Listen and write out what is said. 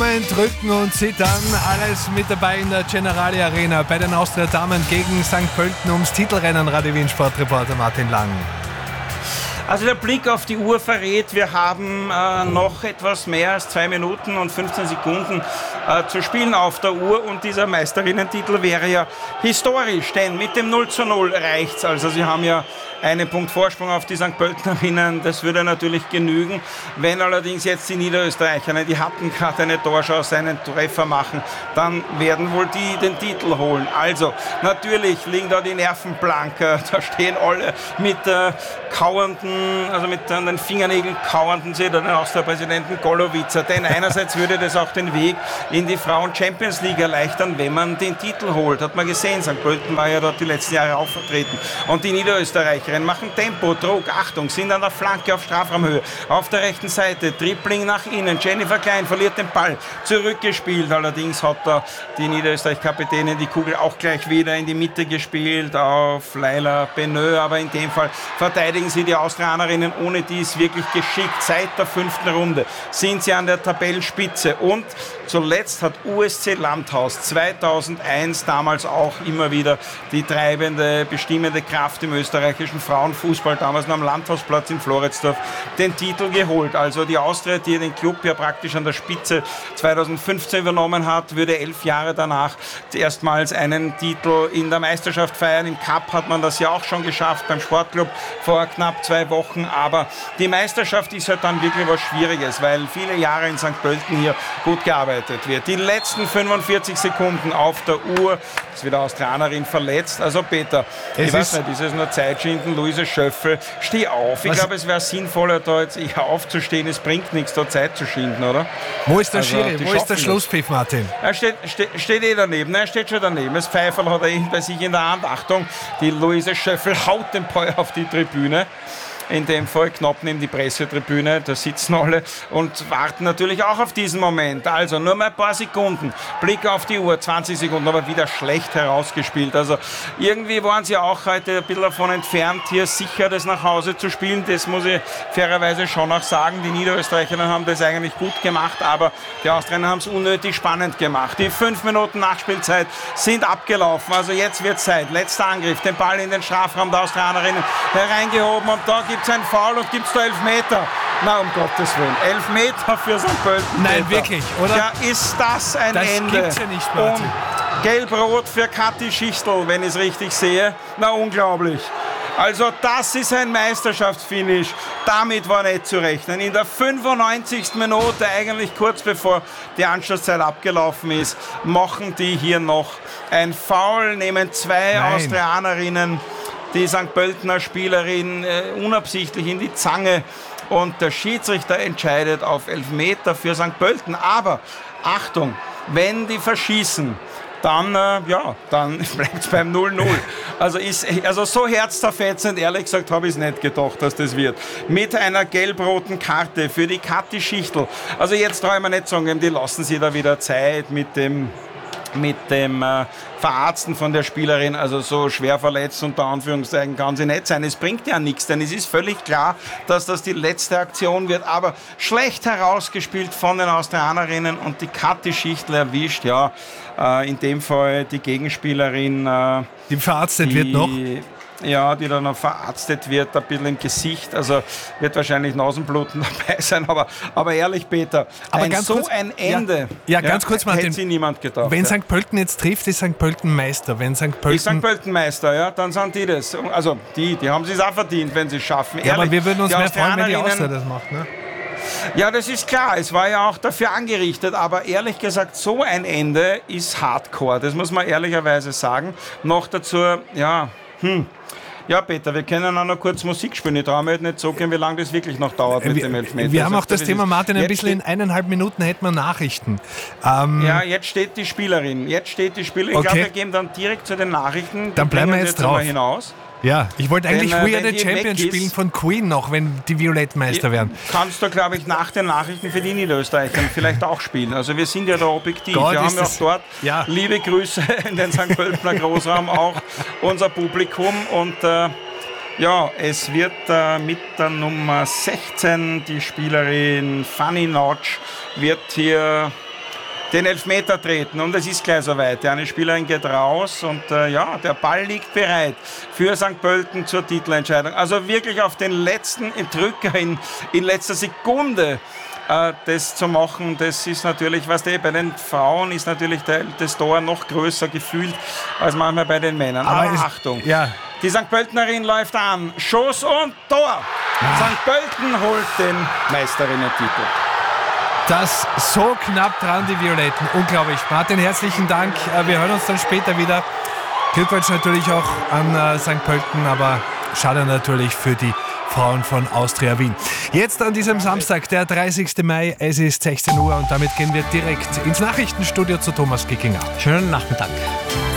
Daumen drücken und zittern. Alles mit dabei in der Generali Arena bei den Austria Damen gegen St. Pölten ums Titelrennen. Radio Wien Sportreporter Martin Lang. Also der Blick auf die Uhr verrät, wir haben noch etwas mehr als 2 Minuten und 15 Sekunden zu spielen auf der Uhr und dieser Meisterinnentitel wäre ja historisch, denn mit dem 0:0 reicht's. Also sie haben ja einen Punkt Vorsprung auf die St. Pöltenerinnen, das würde natürlich genügen. Wenn allerdings jetzt die Niederösterreicher, die hatten gerade eine Torchance, einen Treffer machen, dann werden wohl die den Titel holen. Also natürlich liegen da die Nerven blank, da stehen alle mit kauernden, also mit an den Fingernägeln kauernden, seht ihr den Austria-Präsidenten Golovica. Denn einerseits würde das auch den Weg in die Frauen-Champions-League erleichtern, wenn man den Titel holt. Hat man gesehen, St. Pölten war ja dort die letzten Jahre auch vertreten. Und die Niederösterreicherinnen machen Tempo, Druck, Achtung, sind an der Flanke auf Strafraumhöhe. Auf der rechten Seite, Dribbling nach innen. Jennifer Klein verliert den Ball, zurückgespielt. Allerdings hat da die Niederösterreich-Kapitänin die Kugel auch gleich wieder in die Mitte gespielt auf Laila Benö. Aber in dem Fall verteidigen sie die Austrianerinnen ohne dies wirklich geschickt. Seit der 5. Runde sind sie an der Tabellenspitze. Und zuletzt hat USC Landhaus 2001 damals auch immer wieder die treibende, bestimmende Kraft im österreichischen Frauenfußball, damals noch am Landhausplatz in Floridsdorf, den Titel geholt. Also die Austria, die den Club ja praktisch an der Spitze 2015 übernommen hat, würde 11 Jahre danach erstmals einen Titel in der Meisterschaft feiern. Im Cup hat man das ja auch schon geschafft, beim Sportclub vor knapp 2 Wochen. Aber die Meisterschaft ist halt dann wirklich was Schwieriges, weil viele Jahre in St. Pölten hier gut gearbeitet wird. Die letzten 45 Sekunden auf der Uhr, ist wieder Austrianerin verletzt. Also Peter, ich weiß nicht, ist es nur Zeitschinden? Luise Schöffel, steh auf. Ich glaube, es wäre sinnvoller, da jetzt eher aufzustehen. Es bringt nichts, da Zeit zu schinden, oder? Wo ist der Schiri? Wo ist der Schlusspfiff, Martin? Er steht eh daneben. Er steht schon daneben. Das Pfeiferl hat er bei sich in der Hand. Achtung, die Luise Schöffel haut den Ball auf die Tribüne. In dem Fall knapp neben die Pressetribüne, da sitzen alle und warten natürlich auch auf diesen Moment. Also nur mal ein paar Sekunden, Blick auf die Uhr, 20 Sekunden, aber wieder schlecht herausgespielt. Also irgendwie waren sie auch heute ein bisschen davon entfernt, hier sicher das nach Hause zu spielen. Das muss ich fairerweise schon auch sagen. Die Niederösterreicherinnen haben das eigentlich gut gemacht, aber die Austrianer haben es unnötig spannend gemacht. Die 5 Minuten Nachspielzeit sind abgelaufen, also jetzt wird es Zeit. Letzter Angriff, den Ball in den Strafraum der Austrianerinnen hereingehoben und da gibt es ein Foul und gibt es da Elfmeter. Na, um Gottes Willen. Elfmeter für St. Pölten. Nein, wirklich, oder? Ja, ist das ein Ende. Das gibt's ja nicht, Martin. Und gelb-rot für Kathi Schichtel, wenn ich es richtig sehe. Na, unglaublich. Also das ist ein Meisterschaftsfinish. Damit war nicht zu rechnen. In der 95. Minute, eigentlich kurz bevor die Anschlusszeit abgelaufen ist, machen die hier noch ein Foul, nehmen 2 Austrianerinnen die St. Pöltener Spielerin unabsichtlich in die Zange und der Schiedsrichter entscheidet auf Elfmeter für St. Pölten. Aber Achtung, wenn die verschießen, dann bleibt es beim 0:0. Also so herzzerfetzend, ehrlich gesagt, habe ich es nicht gedacht, dass das wird. Mit einer gelb-roten Karte für die Kathi Schichtel. Also jetzt traue ich mir nicht sagen, die lassen sie da wieder Zeit mit dem Verarzten von der Spielerin, also so schwer verletzt unter Anführungszeichen kann sie nicht sein. Es bringt ja nichts, denn es ist völlig klar, dass das die letzte Aktion wird, aber schlecht herausgespielt von den Austrianerinnen und die Kathi Schichtel erwischt, ja, in dem Fall die Gegenspielerin. Die verarztet wird noch? Ja, die dann noch verarztet wird, ein bisschen im Gesicht, also wird wahrscheinlich Nasenbluten dabei sein, aber ehrlich, Peter, aber ganz kurz, ein Ende, ganz kurz, Martin, hätte sich niemand gedacht. Wenn St. Pölten jetzt trifft, ist St. Pölten Meister. Wenn St. Pölten ist St. Pölten Meister, ja, dann sind die das. Also die haben es auch verdient, wenn sie es schaffen. Ja, aber wir würden uns mehr freuen, wenn die Austria das macht, ne? Ja, das ist klar. Es war ja auch dafür angerichtet. Aber ehrlich gesagt, so ein Ende ist Hardcore. Das muss man ehrlicherweise sagen. Noch dazu, ja, Peter, wir können auch noch kurz Musik spielen. Ich traue mir nicht so gehen, wie lange das wirklich noch dauert mit dem Elfmeter. Wir haben auch das Thema, Martin, ein bisschen in 1,5 Minuten hätten wir Nachrichten. Ja, jetzt steht die Spielerin. Ich glaube, wir gehen dann direkt zu den Nachrichten. Dann bleiben wir jetzt drauf. Hinaus. Ja, ich wollte eigentlich We Are the Champions spielen von Queen noch, wenn die Violetten Meister werden. Kannst du, glaube ich, nach den Nachrichten für die Niederösterreicher vielleicht auch spielen. Also wir sind ja da objektiv. Gott, wir haben ja auch dort liebe Grüße in den St. Pöltener Großraum, auch unser Publikum. Und es wird mit der Nummer 16, die Spielerin Fanny Notch, wird hier den Elfmeter treten und es ist gleich soweit. Eine Spielerin geht raus und der Ball liegt bereit für St. Pölten zur Titelentscheidung. Also wirklich auf den letzten Drücker in letzter Sekunde das zu machen, das ist natürlich, bei den Frauen ist natürlich das Tor noch größer gefühlt als manchmal bei den Männern. Aber Achtung, die St. Pöltenerin läuft an, Schuss und Tor. St. Pölten holt den Meisterinnen-Titel. Das so knapp dran, die Violetten. Unglaublich. Martin, herzlichen Dank. Wir hören uns dann später wieder. Glückwunsch natürlich auch an St. Pölten, aber schade natürlich für die Frauen von Austria Wien. Jetzt an diesem Samstag, der 30. Mai, es ist 16 Uhr und damit gehen wir direkt ins Nachrichtenstudio zu Thomas Kickinger. Schönen Nachmittag.